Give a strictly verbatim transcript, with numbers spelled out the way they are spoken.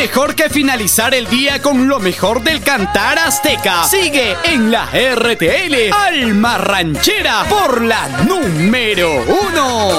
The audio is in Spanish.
mejor que finalizar el día con lo mejor del cantar azteca. Sigue en la R T L Alma Ranchera por la número uno.